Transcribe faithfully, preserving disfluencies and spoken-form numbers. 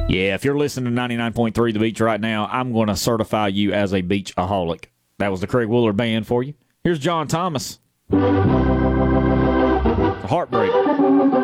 Yeah, if you're listening to ninety-nine point three The Beach right now, I'm going to certify you as a beachaholic. That was the Craig Wooler Band for you. Here's John Thomas. Heartbreak.